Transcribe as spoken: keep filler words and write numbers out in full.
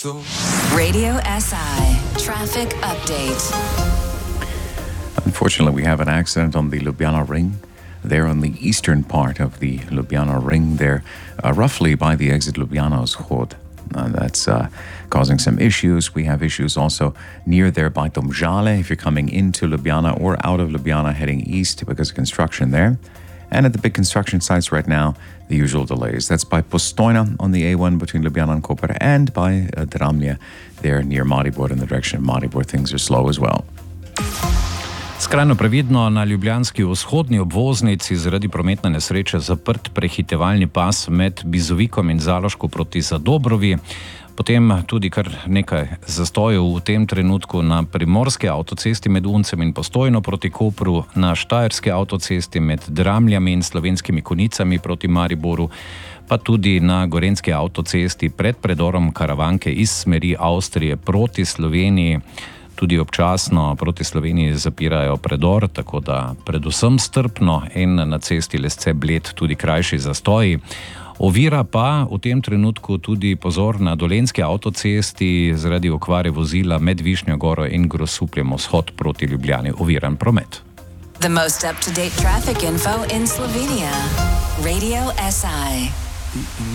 Radio S I Traffic Update. Unfortunately, we have an accident on the Ljubljana Ring. There on the eastern part of the Ljubljana Ring, there, uh, roughly by the exit Ljubljana Vzhod. Uh, that's uh, causing some issues. We have issues also near there by Domžale, if you're coming into Ljubljana or out of Ljubljana heading east because of construction there. And at the big construction sites right now, the usual delays. That's by Postojna on the A one between Ljubljana and Koper, and by uh, Dramlje there near Maribor in the direction of Maribor. Things are slow as well. Skrajno previdno na ljubljanski vzhodni obvoznici zaradi prometne nesreče zaprt prehitevalni pas med Bizovikom in Zaloško proti Zadobrovi. Potem tudi kar nekaj zastojev v tem trenutku na primorski avtocesti med Uncem in Postojno proti Kopru, na štajerski avtocesti med Dramljami in Slovenskimi Konicami proti Mariboru, pa tudi na gorenjski avtocesti pred predorom Karavanke iz smeri Avstrije proti Sloveniji. Tudi občasno proti Sloveniji zapirajo predor, tako da predvsem strpno, in na cesti Lesce-Bled tudi krajši zastoji. Ovira pa v tem trenutku tudi pozor na dolenjski avtocesti zaradi okvare vozila med Višnjo Goro in Grosupljem vzhod proti Ljubljani. Oviran promet. The most up-to-date traffic info in Slovenia. Radio S I.